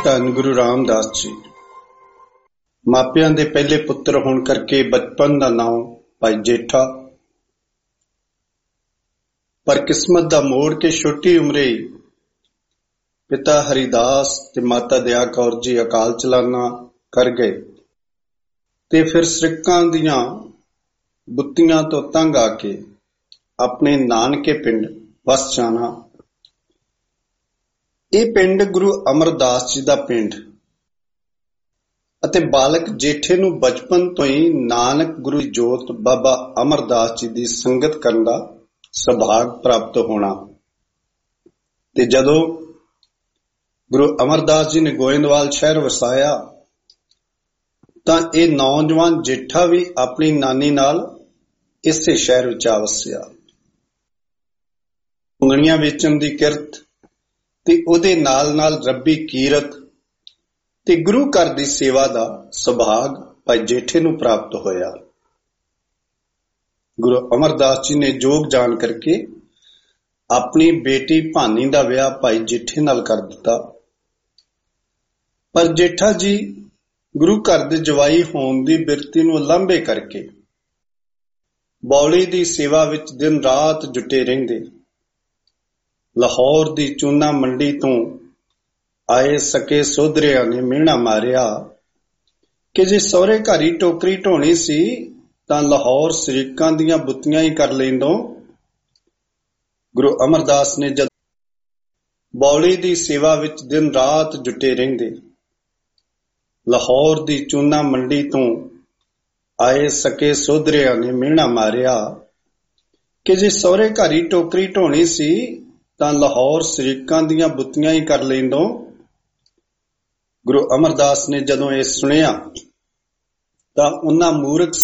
ਧੰਨ ਗੁਰੂ ਰਾਮਦਾਸ ਜੀ। ਮਾਪਿਆਂ ਦੇ ਪਹਿਲੇ ਪੁੱਤਰ ਹੋਣ ਕਰਕੇ ਬਚਪਨ ਦਾ ਨਾਮ ਭਾਈ ਜੇਠਾ, ਪਰ ਕਿਸਮਤ ਦਾ ਮੋੜ ਕੇ ਛੋਟੀ ਉਮਰੇ ਪਿਤਾ ਹਰੀਦਾਸ ਤੇ ਮਾਤਾ ਦਇਆ ਕੌਰ ਜੀ ਅਕਾਲ ਚਲਾਣਾ ਕਰ ਗਏ ਤੇ ਫਿਰ ਸਿੱਕਾਂ ਦੀਆਂ ਬੁੱਤੀਆਂ ਤੋਂ ਤੰਗ ਆ ਕੇ ਆਪਣੇ ਨਾਨਕੇ ਪਿੰਡ ਵਸ ਜਾਣਾ। ਇਹ ਪਿੰਡ ਗੁਰੂ ਅਮਰਦਾਸ ਜੀ ਦਾ ਪਿੰਡ ਅਤੇ ਬਾਲਕ ਜੇਠੇ ਨੂੰ ਬਚਪਨ ਤੋਂ ਹੀ ਨਾਨਕ ਗੁਰੂ ਜੋਤ ਬਾਬਾ ਅਮਰਦਾਸ ਜੀ ਦੀ ਸੰਗਤ ਕਰਨ ਦਾ ਸੁਭਾਗ ਪ੍ਰਾਪਤ ਹੋਣਾ। ਤੇ ਜਦੋਂ ਗੁਰੂ ਅਮਰਦਾਸ ਜੀ ਨੇ ਗੋਇੰਦਵਾਲ ਸ਼ਹਿਰ ਵਸਾਇਆ ਤਾਂ ਇਹ ਨੌਜਵਾਨ ਜੇਠਾ ਵੀ ਆਪਣੀ ਨਾਨੀ ਨਾਲ ਇਸੇ ਸ਼ਹਿਰ ਵਿੱਚ ਆ ਵਸਿਆ। ਉਂਗਲੀਆਂ ਵੇਚਣ ਦੀ ਕਿਰਤ ਤੇ ਉਹਦੇ ਨਾਲ ਨਾਲ ਰੱਬੀ ਕੀਰਤ ਤੇ ਗੁਰੂ ਘਰ ਦੀ ਸੇਵਾ ਦਾ ਸੁਭਾਗ ਭਾਈ ਜੇਠੇ ਨੂੰ ਪ੍ਰਾਪਤ ਹੋਇਆ। ਗੁਰੂ ਅਮਰਦਾਸ ਜੀ ਨੇ ਜੋਗ ਜਾਣ ਕਰਕੇ ਆਪਣੀ ਬੇਟੀ ਭਾਨੀ ਦਾ ਵਿਆਹ ਭਾਈ ਜੇਠੇ ਨਾਲ ਕਰ ਦਿੱਤਾ। ਪਰ ਜੇਠਾ ਜੀ ਗੁਰੂ ਘਰ ਦੇ ਜਵਾਈ ਹੋਣ ਦੀ ਬਿਰਤੀ ਨੂੰ ਉਲਾਂਭੇ ਕਰਕੇ ਬੌਲੀ ਦੀ ਸੇਵਾ ਵਿੱਚ ਦਿਨ ਰਾਤ ਜੁਟੇ ਰਹਿੰਦੇ। ਲਾਹੌਰ ਦੀ ਚੂਨਾ ਮੰਡੀ ਤੋਂ ਆਏ ਸਕੇ ਸੋਧਰਿਆਂ ਨੇ ਮਿਹਣਾ ਮਾਰਿਆ ਕਿ ਜੇ ਸਹੁਰੇ ਘਰ ਹੀ ਟੋਕਰੀ ਢੋਣੀ ਸੀ ਤਾਂ ਲਾਹੌਰ ਸ਼ਰੀਕਾਂ ਦੀਆਂ ਬੁੱਤੀਆਂ ਹੀ ਕਰ ਲੈਂਦੋ। ਗੁਰੂ ਅਮਰਦਾਸ ਨੇ ਜਦ ਬੌਲੀ ਦੀ ਸੇਵਾ ਵਿੱਚ ਦਿਨ ਰਾਤ ਜੁਟੇ ਰਹਿੰਦੇ। ਲਾਹੌਰ ਦੀ ਚੂਨਾ ਮੰਡੀ ਤੋਂ ਆਏ ਸਕੇ ਸੋਧਰਿਆਂ ਨੇ ਮਿਹਣਾ ਮਾਰਿਆ ਕਿ ਜੇ ਸਹੁਰੇ ਘਰ ਹੀ ਟੋਕਰੀ ਢੋਣੀ ਸੀ ਤਾਂ ਲਾਹੌਰ ਸ਼ਰੀਕਾਂ ਦੀਆਂ ਬੁੱਤੀਆਂ ਹੀ ਕਰ ਲੈਂਦੋ। ਗੁਰੂ ਅਮਰਦਾਸ ਨੇ ਜਦੋਂ ਇਹ ਸੁਣਿਆ ਤਾਂ ਉਹਨਾਂ ਮੂਰਖ